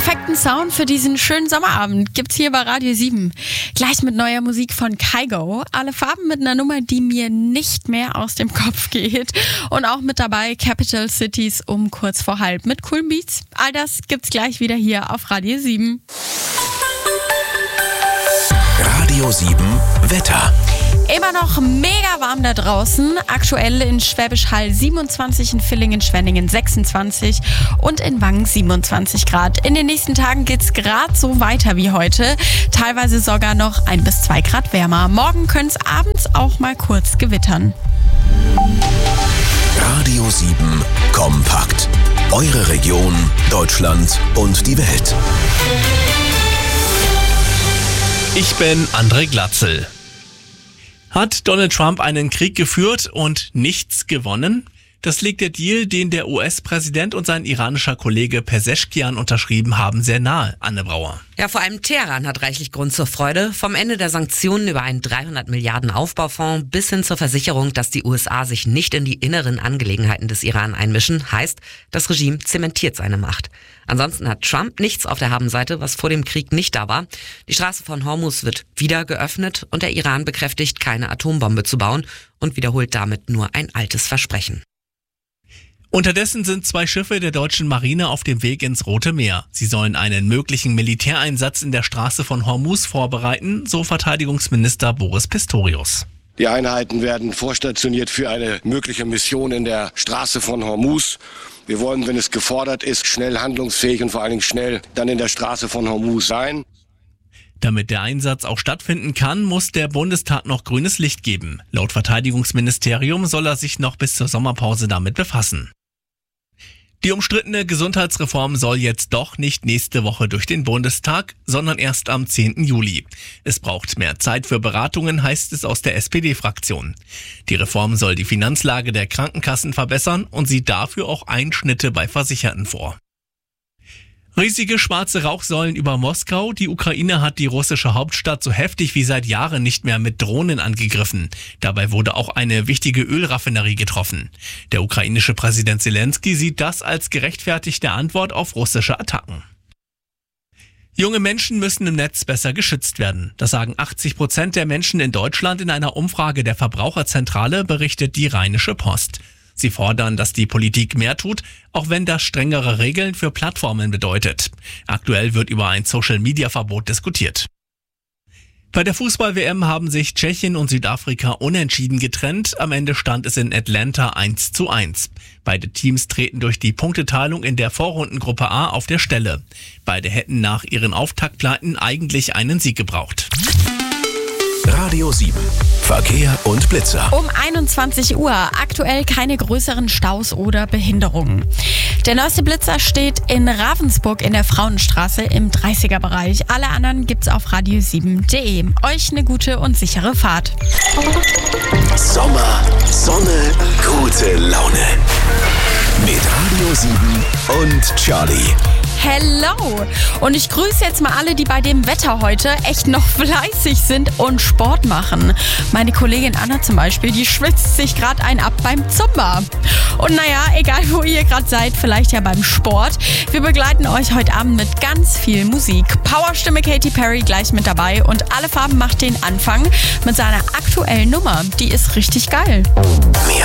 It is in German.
perfekten Sound für diesen schönen Sommerabend gibt's hier bei Radio 7. Gleich mit neuer Musik von Kygo. Alle Farben mit einer Nummer, die mir nicht mehr aus dem Kopf geht. Und auch mit dabei Capital Cities um kurz vor halb mit coolen Beats. All das gibt's gleich wieder hier auf Radio 7. Radio 7 Wetter. Immer noch mega warm da draußen. Aktuell in Schwäbisch Hall 27, in Villingen-Schwenningen 26 und in Wangen 27 Grad. In den nächsten Tagen geht's gerade so weiter wie heute. Teilweise sogar noch 1 bis 2 Grad wärmer. Morgen könnte es abends auch mal kurz gewittern. Radio 7 kompakt. Eure Region, Deutschland und die Welt. Ich bin André Glatzel. Hat Donald Trump einen Krieg geführt und nichts gewonnen? Das legt der Deal, den der US-Präsident und sein iranischer Kollege Pezeshkian unterschrieben haben, sehr nahe. Anne Brauer. Ja, vor allem Teheran hat reichlich Grund zur Freude. Vom Ende der Sanktionen über einen 300 Milliarden Aufbaufonds bis hin zur Versicherung, dass die USA sich nicht in die inneren Angelegenheiten des Iran einmischen, heißt, das Regime zementiert seine Macht. Ansonsten hat Trump nichts auf der Habenseite, was vor dem Krieg nicht da war. Die Straße von Hormuz wird wieder geöffnet und der Iran bekräftigt, keine Atombombe zu bauen und wiederholt damit nur ein altes Versprechen. Unterdessen sind 2 Schiffe der deutschen Marine auf dem Weg ins Rote Meer. Sie sollen einen möglichen Militäreinsatz in der Straße von Hormuz vorbereiten, so Verteidigungsminister Boris Pistorius. Die Einheiten werden vorstationiert für eine mögliche Mission in der Straße von Hormuz. Wir wollen, wenn es gefordert ist, schnell handlungsfähig und vor allen Dingen schnell dann in der Straße von Hormuz sein. Damit der Einsatz auch stattfinden kann, muss der Bundestag noch grünes Licht geben. Laut Verteidigungsministerium soll er sich noch bis zur Sommerpause damit befassen. Die umstrittene Gesundheitsreform soll jetzt doch nicht nächste Woche durch den Bundestag, sondern erst am 10. Juli. Es braucht mehr Zeit für Beratungen, heißt es aus der SPD-Fraktion. Die Reform soll die Finanzlage der Krankenkassen verbessern und sieht dafür auch Einschnitte bei Versicherten vor. Riesige schwarze Rauchsäulen über Moskau. Die Ukraine hat die russische Hauptstadt so heftig wie seit Jahren nicht mehr mit Drohnen angegriffen. Dabei wurde auch eine wichtige Ölraffinerie getroffen. Der ukrainische Präsident Zelensky sieht das als gerechtfertigte Antwort auf russische Attacken. Junge Menschen müssen im Netz besser geschützt werden. Das sagen 80% der Menschen in Deutschland in einer Umfrage der Verbraucherzentrale, berichtet die Rheinische Post. Sie fordern, dass die Politik mehr tut, auch wenn das strengere Regeln für Plattformen bedeutet. Aktuell wird über ein Social-Media-Verbot diskutiert. Bei der Fußball-WM haben sich Tschechien und Südafrika unentschieden getrennt. Am Ende stand es in Atlanta 1:1. Beide Teams treten durch die Punkteteilung in der Vorrundengruppe A auf der Stelle. Beide hätten nach ihren Auftaktpleiten eigentlich einen Sieg gebraucht. Radio 7 Verkehr und Blitzer. Um 21 Uhr. Aktuell keine größeren Staus oder Behinderungen. Der neueste Blitzer steht in Ravensburg in der Frauenstraße im 30er-Bereich. Alle anderen gibt's auf radio7.de. Euch eine gute und sichere Fahrt. Sommer, Sonne, gute Laune. Mit Radio 7 und Charlie. Hello! Und ich grüße jetzt mal alle, die bei dem Wetter heute echt noch fleißig sind und Sport machen. Meine Kollegin Anna zum Beispiel, die schwitzt sich gerade einen ab beim Zumba. Und naja, egal wo ihr gerade seid, vielleicht ja beim Sport. Wir begleiten euch heute Abend mit ganz viel Musik. Powerstimme Katy Perry gleich mit dabei und Alle Farben macht den Anfang mit seiner aktuellen Nummer. Die ist richtig geil. Mehr